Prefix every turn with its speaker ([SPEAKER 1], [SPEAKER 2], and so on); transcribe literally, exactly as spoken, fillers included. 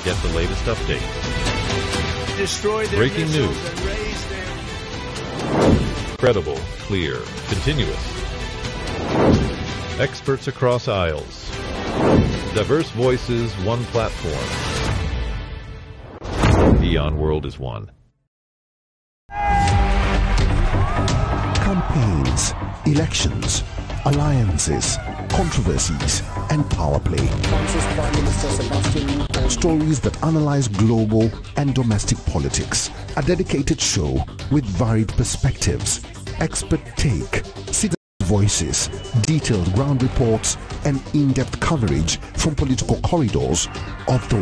[SPEAKER 1] get the latest updates.
[SPEAKER 2] Destroy their
[SPEAKER 1] Breaking
[SPEAKER 2] missiles
[SPEAKER 1] news.
[SPEAKER 2] and raise their...
[SPEAKER 1] Credible, clear, continuous. Experts across aisles. Diverse voices, one platform. Eon World is one.
[SPEAKER 3] Campaigns, elections, alliances, controversies, and power play. Stories that analyze global and domestic politics. A dedicated show with varied perspectives, expert take, citizen voices, detailed ground reports, and in-depth coverage from political corridors of the